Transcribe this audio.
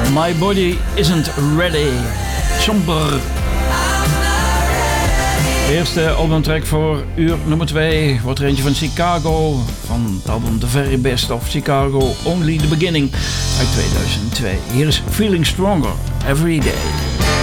My Body Isn't Ready. Somber. De eerste albumtrack voor uur nummer 2 wordt er eentje van Chicago. Van het album The Very Best of Chicago, Only the Beginning uit 2002. Hier is Feeling Stronger Every Day.